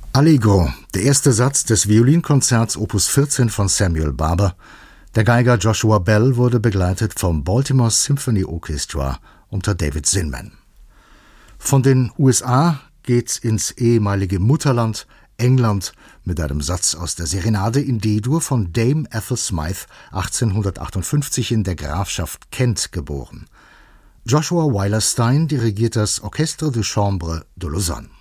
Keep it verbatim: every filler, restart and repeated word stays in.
Allegro, der erste Satz des Violinkonzerts Opus vierzehn von Samuel Barber. Der Geiger Joshua Bell wurde begleitet vom Baltimore Symphony Orchestra unter David Zinman. Von den U S A geht's ins ehemalige Mutterland, England, mit einem Satz aus der Serenade in D-Dur von Dame Ethel Smythe, achtzehnhundertachtundfünfzig in der Grafschaft Kent geboren. Joshua Weiler Stein dirigiert das Orchestre de Chambre de Lausanne.